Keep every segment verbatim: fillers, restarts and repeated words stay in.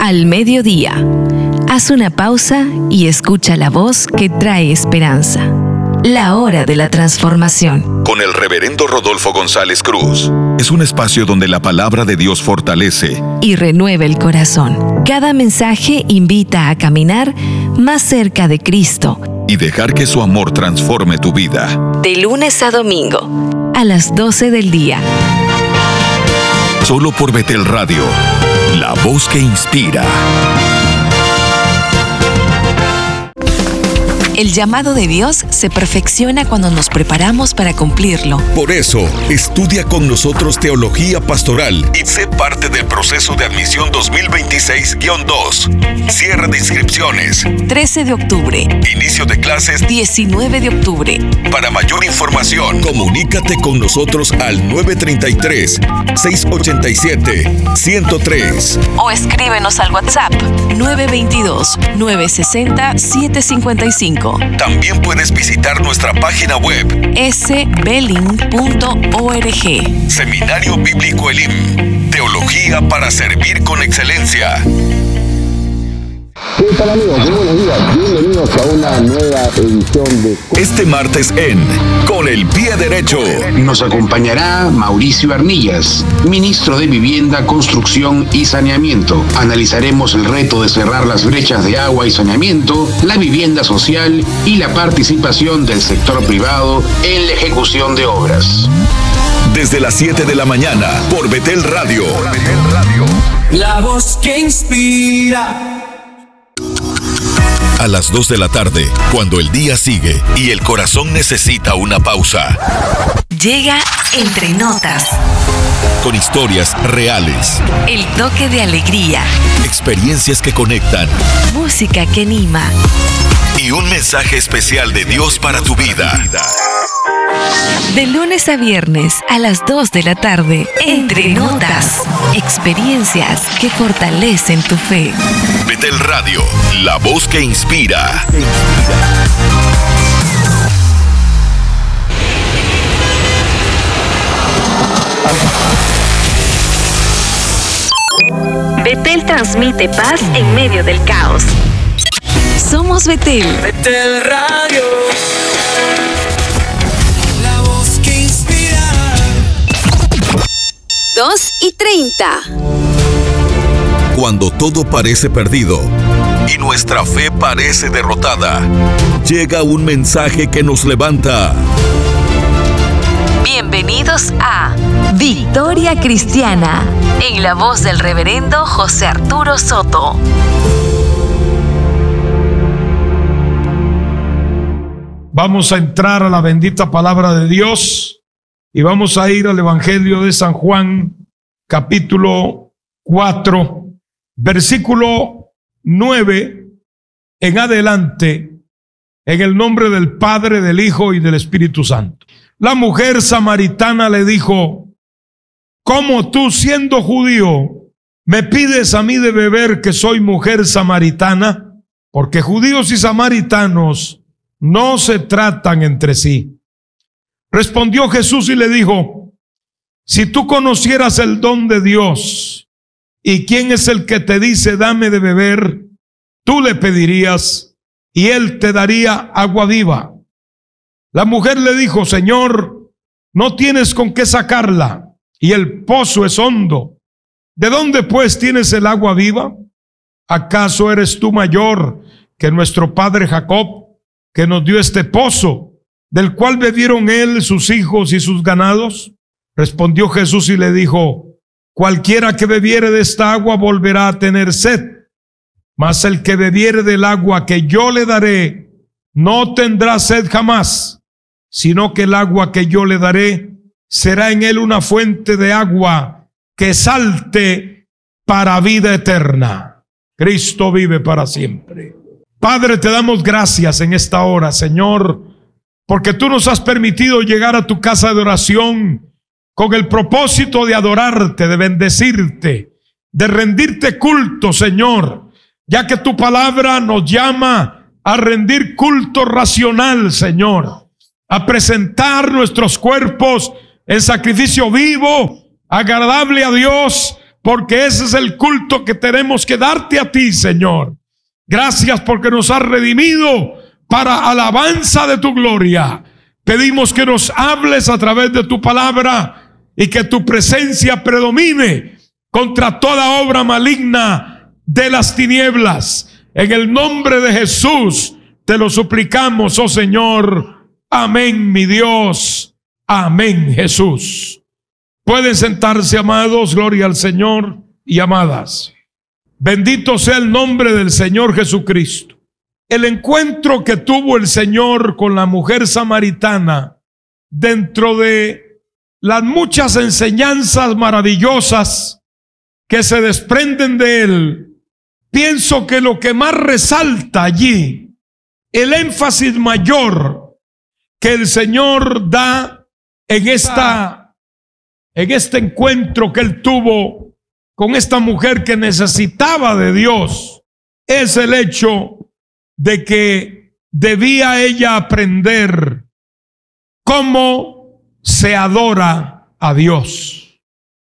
al mediodía. Haz una pausa y escucha la voz que trae esperanza. La hora de la transformación. Con el reverendo Rodolfo González Cruz. Es un espacio donde la palabra de Dios fortalece y renueva el corazón. Cada mensaje invita a caminar más cerca de Cristo y dejar que su amor transforme tu vida. De lunes a domingo, a las doce del día. Solo por Betel Radio, la voz que inspira. El llamado de Dios se perfecciona cuando nos preparamos para cumplirlo. Por eso, estudia con nosotros Teología Pastoral y sé parte del proceso de admisión dos mil veintiséis guión dos. Cierre de inscripciones. trece de octubre. Inicio de clases. diecinueve de octubre. Para mayor información, comunícate con nosotros al nueve tres tres, seis ocho siete, uno cero tres. O escríbenos al WhatsApp nueve dos dos, nueve seis cero, siete cinco cinco. También puedes visitar nuestra página web s belling punto org. Seminario Bíblico Elim. Teología para servir con excelencia. ¿Qué tal, amigos? Muy buenos días. Bienvenidos a una nueva edición de... Este martes en Con el Pie Derecho nos acompañará Mauricio Arnillas, ministro de Vivienda, Construcción y Saneamiento. Analizaremos el reto de cerrar las brechas de agua y saneamiento, la vivienda social y la participación del sector privado en la ejecución de obras. Desde las siete de la mañana por Betel Radio. Por Betel Radio. La voz que inspira. A las dos de la tarde, cuando el día sigue y el corazón necesita una pausa. Llega Entre Notas. Con historias reales. El toque de alegría. Experiencias que conectan. Música que anima. Y un mensaje especial de Dios para tu vida. De lunes a viernes a las dos de la tarde, Entre Notas. Experiencias que fortalecen tu fe. Betel Radio, la voz que inspira. Betel transmite paz en medio del caos. Somos Betel. Betel Radio. La voz que inspira. dos y treinta. Cuando todo parece perdido y nuestra fe parece derrotada, llega un mensaje que nos levanta. Bienvenidos a Victoria Cristiana, en la voz del reverendo José Arturo Soto. Vamos a entrar a la bendita palabra de Dios y vamos a ir al Evangelio de San Juan, capítulo cuatro, versículo nueve en adelante, en el nombre del Padre, del Hijo y del Espíritu Santo. La mujer samaritana le dijo: ¿cómo tú, siendo judío, me pides a mí de beber, que soy mujer samaritana? Porque judíos y samaritanos no se tratan entre sí. Respondió Jesús y le dijo: si tú conocieras el don de Dios y quién es el que te dice dame de beber, tú le pedirías y él te daría agua viva. La mujer le dijo: Señor, no tienes con qué sacarla y el pozo es hondo. ¿De dónde pues tienes el agua viva? ¿Acaso eres tú mayor que nuestro padre Jacob, que nos dio este pozo, del cual bebieron él, sus hijos y sus ganados? Respondió Jesús y le dijo: cualquiera que bebiere de esta agua volverá a tener sed, mas el que bebiere del agua que yo le daré no tendrá sed jamás, sino que el agua que yo le daré será en él una fuente de agua que salte para vida eterna. Cristo vive para siempre. Padre, te damos gracias en esta hora, Señor, porque tú nos has permitido llegar a tu casa de oración con el propósito de adorarte, de bendecirte, de rendirte culto, Señor, ya que tu palabra nos llama a rendir culto racional, Señor, a presentar nuestros cuerpos en sacrificio vivo, agradable a Dios, porque ese es el culto que tenemos que darte a ti, Señor. Gracias porque nos has redimido para alabanza de tu gloria. Pedimos que nos hables a través de tu palabra y que tu presencia predomine contra toda obra maligna de las tinieblas. En el nombre de Jesús te lo suplicamos, oh Señor. Amén, mi Dios. Amén, Jesús. Pueden sentarse, amados, gloria al Señor y amadas. Bendito sea el nombre del Señor Jesucristo. El encuentro que tuvo el Señor con la mujer samaritana, dentro de las muchas enseñanzas maravillosas que se desprenden de él, pienso que lo que más resalta allí, el énfasis mayor que el Señor da en esta, en este encuentro que él tuvo con esta mujer que necesitaba de Dios, es el hecho de que debía ella aprender cómo se adora a Dios.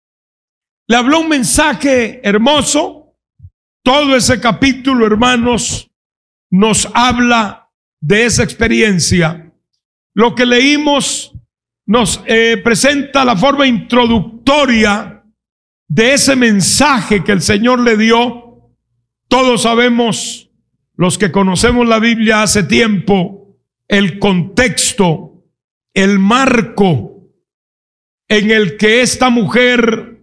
Le habló un mensaje hermoso. Todo ese capítulo, hermanos, nos habla de esa experiencia. Lo que leímos nos eh, presenta la forma introductoria de ese mensaje que el Señor le dio. Todos sabemos, los que conocemos la Biblia hace tiempo, el contexto, el marco en el que esta mujer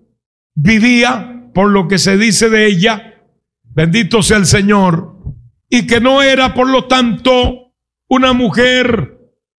vivía, por lo que se dice de ella, bendito sea el Señor, y que no era, por lo tanto, una mujer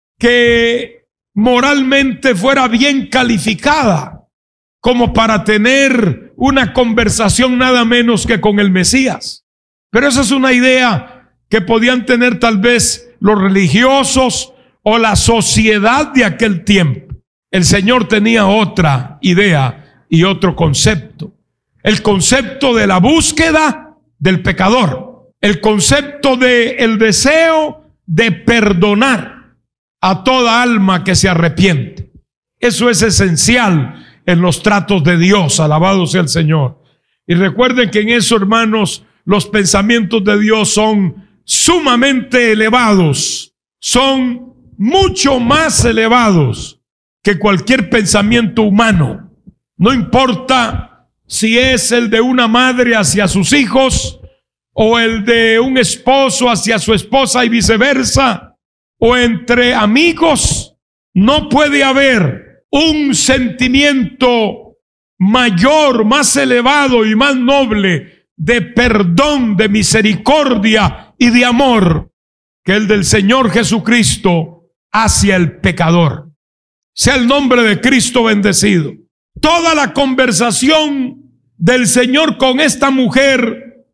que moralmente fuera bien calificada como para tener una conversación nada menos que con el Mesías. Pero esa es una idea que podían tener tal vez los religiosos o la sociedad de aquel tiempo. El Señor tenía otra idea y otro concepto. El concepto de la búsqueda del pecador. El concepto del deseo de perdonar a toda alma que se arrepiente. Eso es esencial en los tratos de Dios. Alabado sea el Señor. Y recuerden que en eso, hermanos, los pensamientos de Dios son sumamente elevados, son mucho más elevados que cualquier pensamiento humano. No importa si es el de una madre hacia sus hijos, o el de un esposo hacia su esposa y viceversa, o entre amigos, no puede haber un sentimiento mayor, más elevado y más noble de perdón, de misericordia y de amor que el del Señor Jesucristo hacia el pecador. Sea el nombre de Cristo bendecido. Toda la conversación del Señor con esta mujer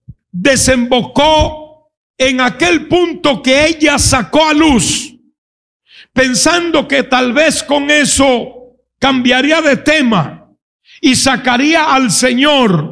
desembocó en aquel punto que ella sacó a luz, pensando que tal vez con eso cambiaría de tema y sacaría al Señor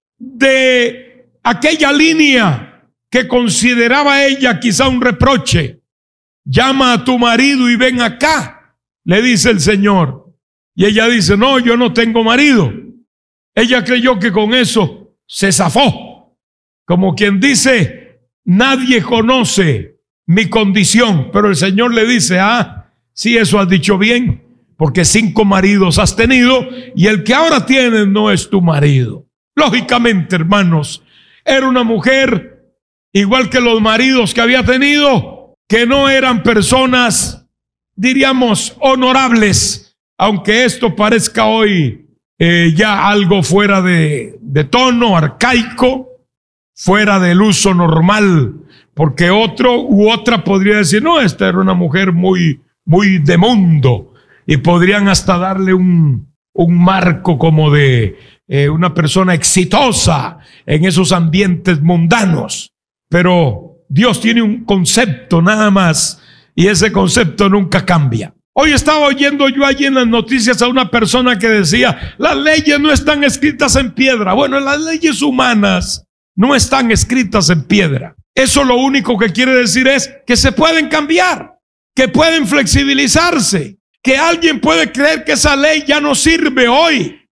de aquella línea que consideraba ella quizá un reproche. Llama a tu marido y ven acá, le dice el Señor. Y ella dice, no, yo no tengo marido. Ella creyó que con eso se zafó. Como quien dice, nadie conoce mi condición. Pero el Señor le dice, ah, sí, eso has dicho bien, porque cinco maridos has tenido y el que ahora tienes no es tu marido. Lógicamente, hermanos, era una mujer, igual que los maridos que había tenido, que no eran personas, diríamos, honorables, aunque esto parezca hoy eh, ya algo fuera de, de tono, arcaico, fuera del uso normal, porque otro u otra podría decir, no, esta era una mujer muy, muy de mundo, y podrían hasta darle un, un marco como de Eh, una persona exitosa en esos ambientes mundanos. Pero Dios tiene un concepto nada más, y ese concepto nunca cambia. Hoy estaba oyendo yo allí en las noticias a una persona que decía, las leyes no están escritas en piedra. Bueno, las leyes humanas no están escritas en piedra. Eso lo único que quiere decir es que se pueden cambiar, que pueden flexibilizarse, que alguien puede creer que esa ley ya no sirve hoy.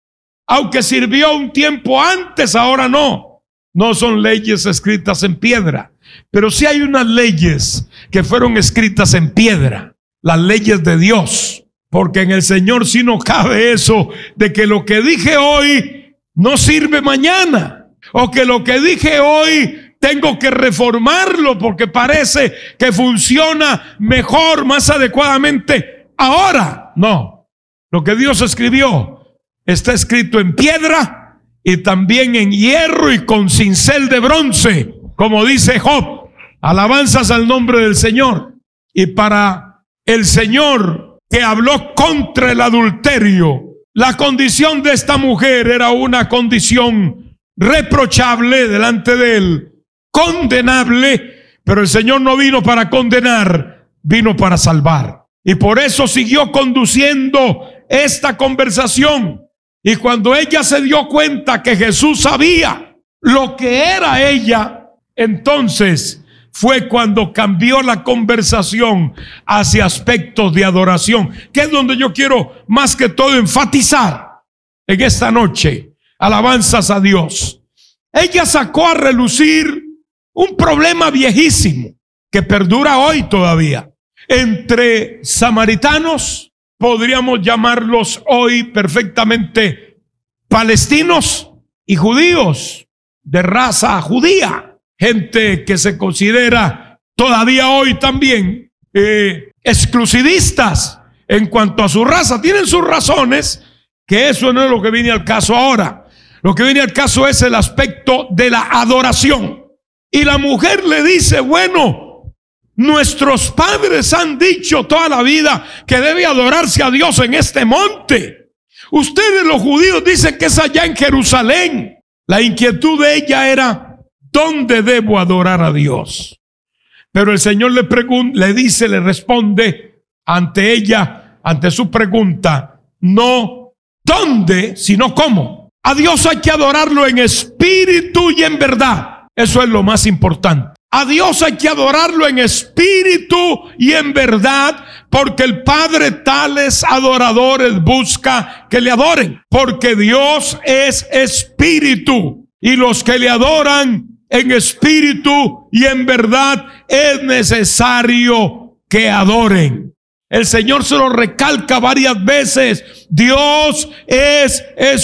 aunque sirvió un tiempo antes, ahora no. No son leyes escritas en piedra, pero sí hay unas leyes que fueron escritas en piedra, las leyes de Dios, porque en el Señor sí no cabe eso de que lo que dije hoy no sirve mañana, o que lo que dije hoy tengo que reformarlo porque parece que funciona mejor, más adecuadamente ahora. No, lo que Dios escribió está escrito en piedra y también en hierro y con cincel de bronce, como dice Job. Alabanzas al nombre del Señor. Y para el Señor, que habló contra el adulterio, la condición de esta mujer era una condición reprochable delante de él, condenable, pero el Señor no vino para condenar, vino para salvar. Y por eso siguió conduciendo esta conversación. Y cuando ella se dio cuenta que Jesús sabía lo que era ella, entonces fue cuando cambió la conversación hacia aspectos de adoración, que es donde yo quiero más que todo enfatizar en esta noche. Alabanzas a Dios. Ella sacó a relucir un problema viejísimo que perdura hoy todavía entre samaritanos, podríamos llamarlos hoy perfectamente palestinos, y judíos de raza judía, gente que se considera todavía hoy también eh, exclusivistas en cuanto a su raza. Tienen sus razones, que eso no es lo que viene al caso ahora. Lo que viene al caso es el aspecto de la adoración. Y la mujer le dice, bueno, nuestros padres han dicho toda la vida que debe adorarse a Dios en este monte. Ustedes los judíos dicen que es allá en Jerusalén. La inquietud de ella era, ¿dónde debo adorar a Dios? Pero el Señor le pregunta, le dice, le responde ante ella, ante su pregunta, no ¿dónde?, sino ¿cómo? A Dios hay que adorarlo en espíritu y en verdad. Eso es lo más importante. A Dios hay que adorarlo en espíritu y en verdad, porque el Padre tales adoradores busca que le adoren, porque Dios es espíritu, y los que le adoran en espíritu y en verdad es necesario que adoren. El Señor se lo recalca varias veces. Dios es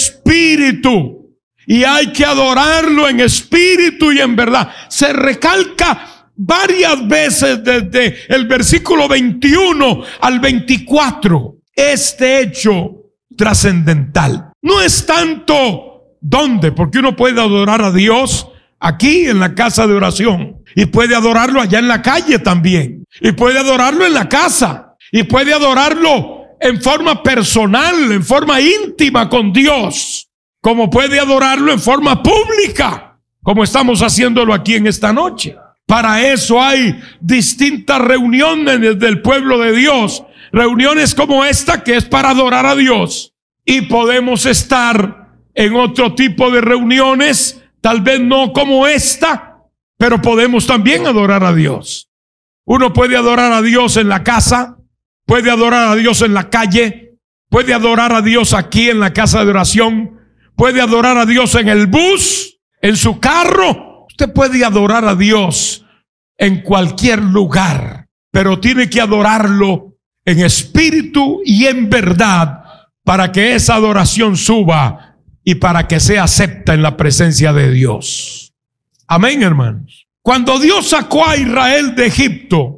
espíritu y hay que adorarlo en espíritu y en verdad. Se recalca varias veces desde el versículo veintiuno al veinticuatro este hecho trascendental. No es tanto dónde, porque uno puede adorar a Dios aquí en la casa de oración, y puede adorarlo allá en la calle también, y puede adorarlo en la casa, y puede adorarlo en forma personal, en forma íntima con Dios, como puede adorarlo en forma pública, como estamos haciéndolo aquí en esta noche. Para eso hay distintas reuniones del pueblo de Dios, reuniones como esta que es para adorar a Dios, y podemos estar en otro tipo de reuniones, tal vez no como esta, pero podemos también adorar a Dios. Uno puede adorar a Dios en la casa, puede adorar a Dios en la calle, puede adorar a Dios aquí en la casa de oración, puede adorar a Dios en el bus, en su carro. Usted puede adorar a Dios en cualquier lugar, pero tiene que adorarlo en espíritu y en verdad para que esa adoración suba y para que sea acepta en la presencia de Dios. Amén, hermanos. Cuando Dios sacó a Israel de Egipto,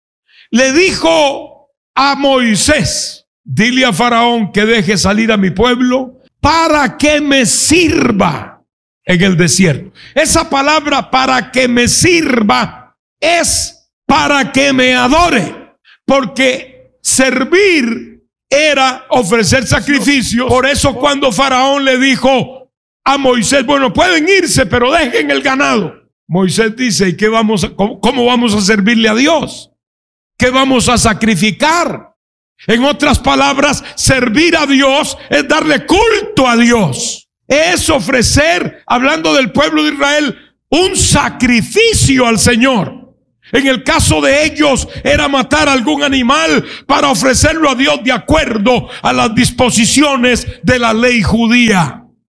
le dijo a Moisés, dile a Faraón que deje salir a mi pueblo para que me sirva en el desierto. Esa palabra para que me sirva es para que me adore, porque servir era ofrecer sacrificios. Por eso cuando Faraón le dijo a Moisés, bueno, pueden irse, pero dejen el ganado, Moisés dice, ¿y qué vamos a, cómo, cómo vamos a servirle a Dios? ¿Qué vamos a sacrificar? En otras palabras, servir a Dios es darle culto a Dios. Es ofrecer, hablando del pueblo de Israel, un sacrificio al Señor. En el caso de ellos era matar algún animal para ofrecerlo a Dios de acuerdo a las disposiciones de la ley judía.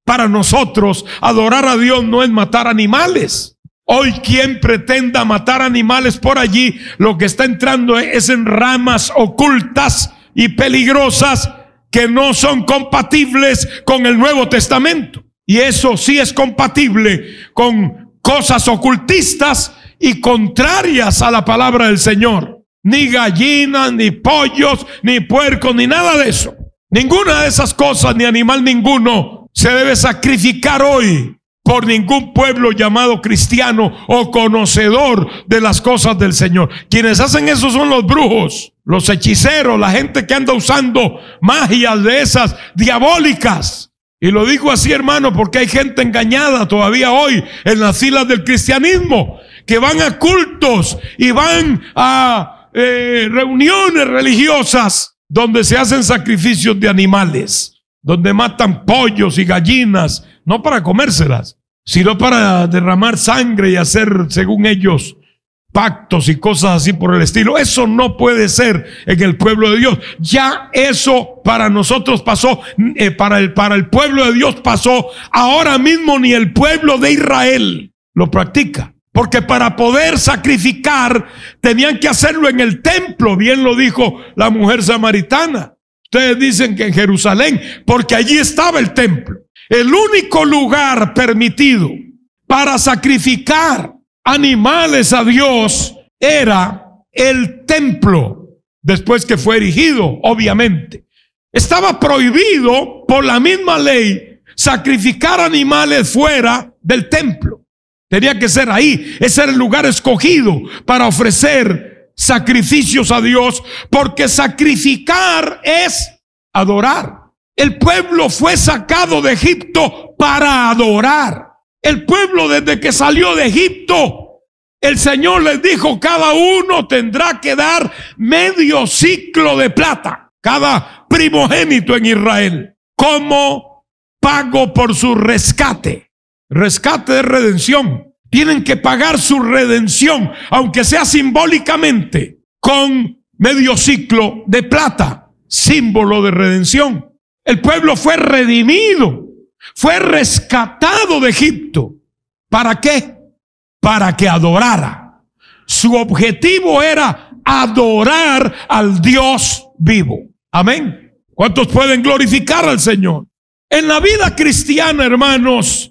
Para nosotros, adorar a Dios no es matar animales. Hoy quien pretenda matar animales por allí, lo que está entrando es en ramas ocultas y peligrosas que no son compatibles con el Nuevo Testamento. Y eso sí es compatible con cosas ocultistas y contrarias a la palabra del Señor. Ni gallinas, ni pollos, ni puercos, ni nada de eso. Ninguna de esas cosas, ni animal ninguno, se debe sacrificar hoy por ningún pueblo llamado cristiano o conocedor de las cosas del Señor. Quienes hacen eso son los brujos, los hechiceros, la gente que anda usando magias de esas diabólicas. Y lo digo así, hermano, porque hay gente engañada todavía hoy en las filas del cristianismo, que van a cultos y van a eh, reuniones religiosas donde se hacen sacrificios de animales, donde matan pollos y gallinas, no para comérselas, sino para derramar sangre y hacer, según ellos, pactos y cosas así por el estilo. Eso no puede ser en el pueblo de Dios. Ya eso para nosotros pasó, eh, para el, para el pueblo de Dios pasó. Ahora mismo ni el pueblo de Israel lo practica. Porque para poder sacrificar tenían que hacerlo en el templo. Bien lo dijo la mujer samaritana. Ustedes dicen que en Jerusalén, porque allí estaba el templo. El único lugar permitido para sacrificar animales a Dios era el templo, después que fue erigido, obviamente. Estaba prohibido por la misma ley sacrificar animales fuera del templo. Tenía que ser ahí. Ese era el lugar escogido para ofrecer sacrificios a Dios, porque sacrificar es adorar. El pueblo fue sacado de Egipto para adorar. El pueblo, desde que salió de Egipto, el Señor les dijo: cada uno tendrá que dar medio ciclo de plata, cada primogénito en Israel, como pago por su rescate. Rescate de redención. Tienen que pagar su redención, aunque sea simbólicamente, con medio ciclo de plata, símbolo de redención. El pueblo fue redimido, fue rescatado de Egipto. ¿Para qué? Para que adorara. Su objetivo era adorar al Dios vivo. Amén. ¿Cuántos pueden glorificar al Señor? En la vida cristiana, hermanos,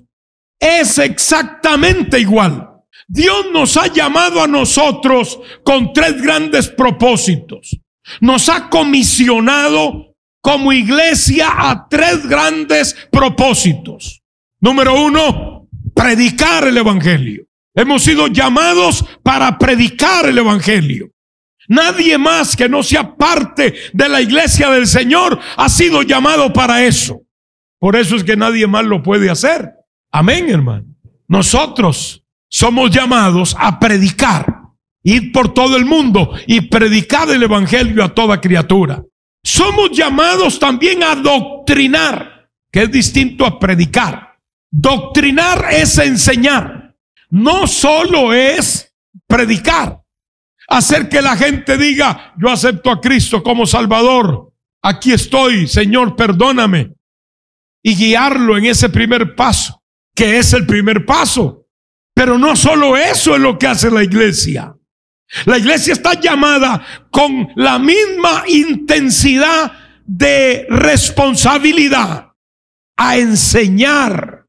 es exactamente igual. Dios nos ha llamado a nosotros con tres grandes propósitos. Nos ha comisionado como iglesia a tres grandes propósitos. Número uno, predicar el evangelio. Hemos sido llamados para predicar el evangelio. Nadie más que no sea parte de la iglesia del Señor ha sido llamado para eso. Por eso es que nadie más lo puede hacer. Amén, hermano. Nosotros somos llamados a predicar, ir por todo el mundo y predicar el evangelio a toda criatura. Somos llamados también a doctrinar, que es distinto a predicar. Doctrinar es enseñar, no solo es predicar, hacer que la gente diga: yo acepto a Cristo como Salvador, aquí estoy, Señor, perdóname, y guiarlo en ese primer paso, que es el primer paso. Pero no solo eso es lo que hace la iglesia. La iglesia está llamada con la misma intensidad de responsabilidad a enseñar,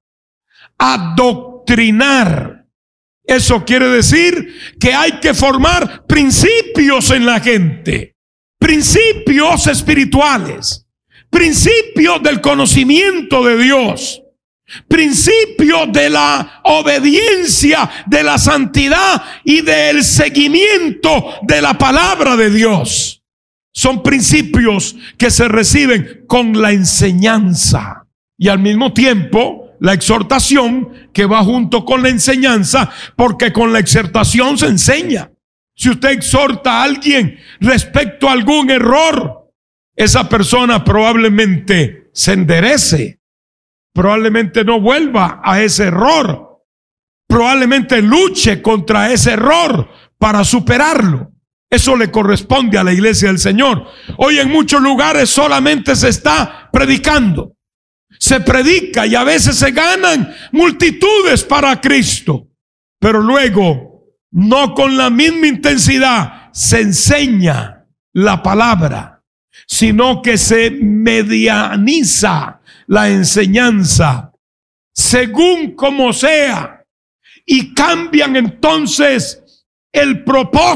a doctrinar. Eso quiere decir que hay que formar principios en la gente, principios espirituales, principios del conocimiento de Dios, principio de la obediencia, de la santidad y del seguimiento de la palabra de Dios. Son principios que se reciben con la enseñanza y al mismo tiempo la exhortación, que va junto con la enseñanza, porque con la exhortación se enseña. Si usted exhorta a alguien respecto a algún error, esa persona probablemente se enderece, probablemente no vuelva a ese error, probablemente luche contra ese error para superarlo. Eso le corresponde a la iglesia del Señor. Hoy en muchos lugares solamente se está predicando, se predica y a veces se ganan multitudes para Cristo, pero luego no con la misma intensidad se enseña la palabra, sino que se medianiza la enseñanza según como sea, y cambian entonces el propósito